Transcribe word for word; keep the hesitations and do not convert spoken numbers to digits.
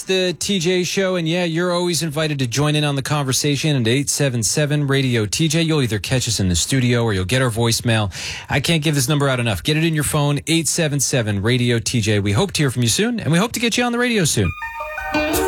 the T J Show, and yeah, you're always invited to join in on the conversation at eight seven seven radio T J. You'll either catch us in the studio or you'll get our voicemail. I can't give this number out enough. Get it in your phone, eight seven seven radio T J. We hope to hear from you soon, and we hope to get you on the radio soon.